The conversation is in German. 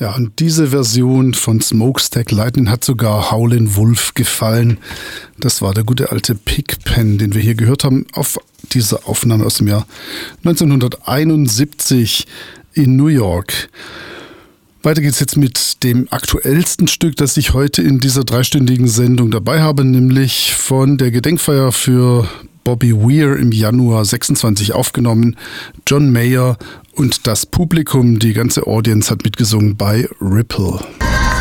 Ja, und diese Version von Smokestack Lightning hat sogar Howlin' Wolf gefallen. Das war der gute alte Pigpen, den wir hier gehört haben auf dieser Aufnahme aus dem Jahr 1971 in New York. Weiter geht's jetzt mit dem aktuellsten Stück, das ich heute in dieser 3-stündigen Sendung dabei habe, nämlich von der Gedenkfeier für Bobby Weir im Januar 26 aufgenommen. John Mayer und das Publikum, die ganze Audience hat mitgesungen bei Ripple.